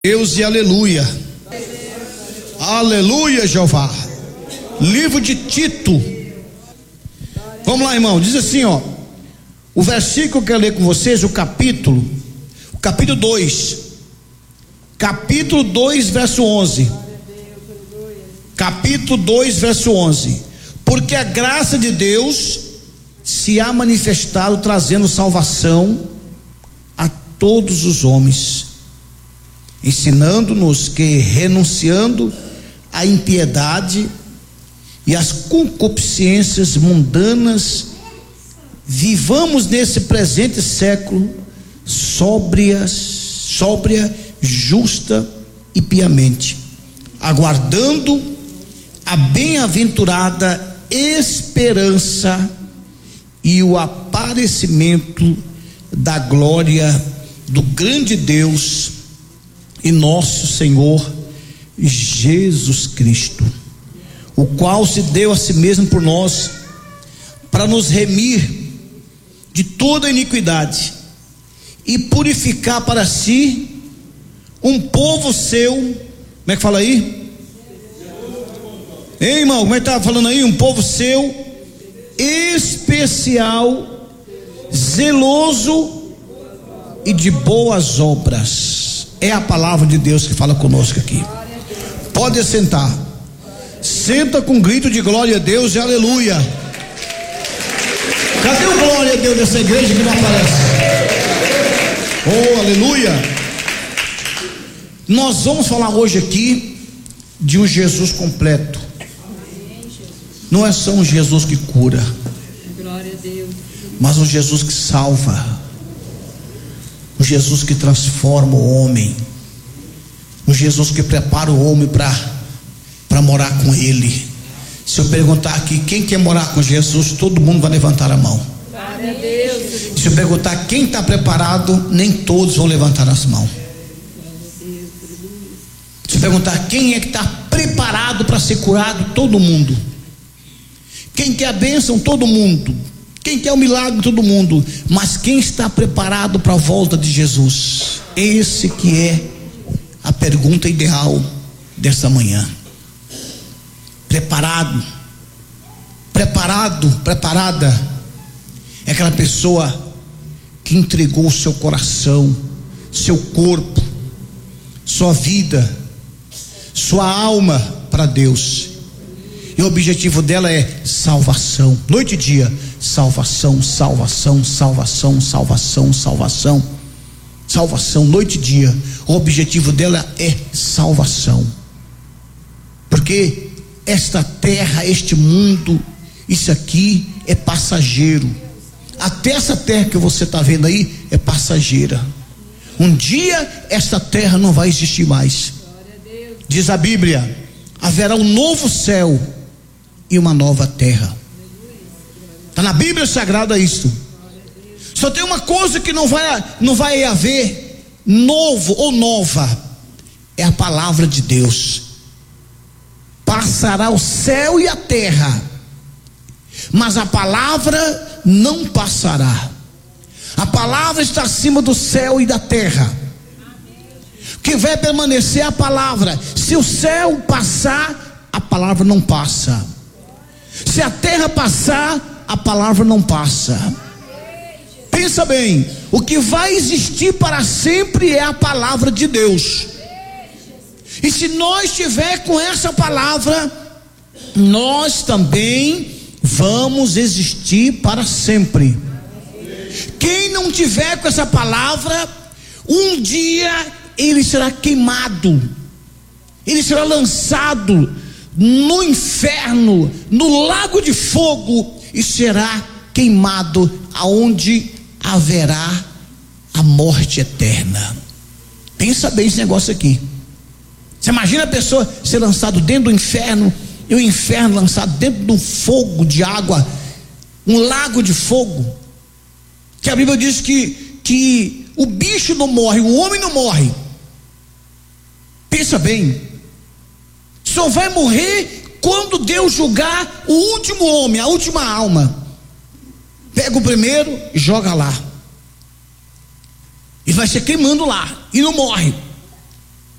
Deus e aleluia. Aleluia, Jeová. Livro de Tito. Vamos lá, irmão. Diz assim, ó. O versículo que eu quero ler com vocês, o capítulo 2. Capítulo 2, verso 11. Capítulo 2, verso 11. Porque a graça de Deus se há manifestado, trazendo salvação a todos os homens, ensinando-nos que, renunciando à impiedade e às concupiscências mundanas, vivamos nesse presente século sóbria, justa e piamente, aguardando a bem-aventurada esperança e o aparecimento da glória do grande Deus e nosso Senhor Jesus Cristo, o qual se deu a si mesmo por nós, para nos remir de toda iniquidade e purificar para si um povo seu. Como é que fala aí? Ei, irmão, como é que tá falando aí? Um povo seu especial, zeloso e de boas obras. É a palavra de Deus que fala conosco aqui. Pode sentar. Senta com grito de glória a Deus e aleluia. Cadê o glória a Deus dessa igreja que não aparece? Oh, aleluia. Nós vamos falar hoje aqui de um Jesus completo. Não é só um Jesus que cura, mas um Jesus que salva, um Jesus que transforma o homem, um Jesus que prepara o homem para morar com ele. Se eu perguntar aqui quem quer morar com Jesus, todo mundo vai levantar a mão. Se eu perguntar quem está preparado, nem todos vão levantar as mãos. Se eu perguntar quem é que está preparado para ser curado, todo mundo. Quem quer a bênção, todo mundo. Quem quer o milagre, todo mundo. Mas quem está preparado para a volta de Jesus? Esse que é a pergunta ideal desta manhã. Preparada é aquela pessoa que entregou o seu coração, seu corpo, sua vida, sua alma para Deus. E o objetivo dela é salvação, noite e dia. Salvação, salvação, salvação, salvação, salvação, salvação, noite e dia. O objetivo dela é salvação, porque esta terra, este mundo, isso aqui é passageiro. Até essa terra que você está vendo aí é passageira. Um dia esta terra não vai existir mais. Diz a Bíblia: haverá um novo céu e uma nova terra. Está na Bíblia Sagrada isso. Só tem uma coisa que não vai haver novo ou nova, é a palavra de Deus. Passará o céu e a terra, mas a palavra não passará. A palavra está acima do céu e da terra. O que vai permanecer é a palavra. Se o céu passar, a palavra não passa. Se a terra passar, a palavra não passa. Pensa bem, o que vai existir para sempre é a palavra de Deus. E se nós estiver com essa palavra, nós também vamos existir para sempre. Quem não tiver com essa palavra, um dia ele será queimado, ele será lançado no inferno, no lago de fogo, e será queimado, aonde haverá a morte eterna. Pensa bem esse negócio aqui. Você imagina a pessoa ser lançado dentro do inferno, e o inferno lançado dentro de um fogo de água, um lago de fogo, que a Bíblia diz que o bicho não morre, o homem não morre. Pensa bem, só vai morrer quando Deus julgar o último homem, a última alma. Pega o primeiro e joga lá, e vai ser queimando lá, e não morre.